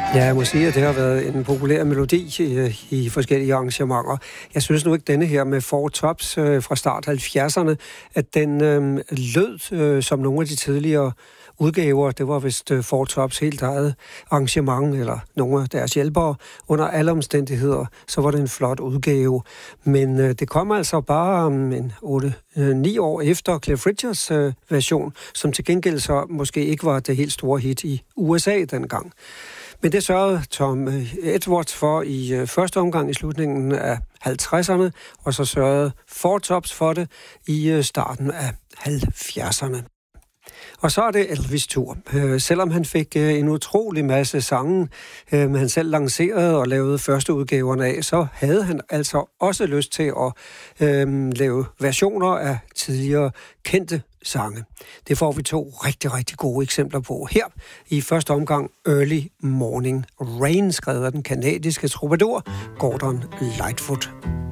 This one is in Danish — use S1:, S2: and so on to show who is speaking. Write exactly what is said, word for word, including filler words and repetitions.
S1: Ja, jeg må sige, at det har været en populær melodi i, i forskellige arrangementer. Jeg synes nu ikke, denne her med Four Tops øh, fra start halvfjerdserne, at den øh, lød øh, som nogle af de tidligere udgaver. Det var vist øh, Four Tops helt eget arrangement, eller nogle af deres hjælpere. Under alle omstændigheder, så var det en flot udgave. Men øh, det kom altså bare um, en otte ni år efter Cliff Richards øh, version, som til gengæld så måske ikke var det helt store hit i U S A dengang. Men det sørgede Tom Edwards for i øh, første omgang i slutningen af halvtredserne, og så sørgede Four Tops for det i øh, starten af halvfjerdserne. Og så er det Elvis' tur. Øh, selvom han fik øh, en utrolig masse sange, øh, han selv lancerede og lavede første udgaverne af, så havde han altså også lyst til at øh, lave versioner af tidligere kendte sange. Det får vi to rigtig, rigtig gode eksempler på her. I første omgang Early Morning Rain, skrevet af den kanadiske troubadour Gordon Lightfoot.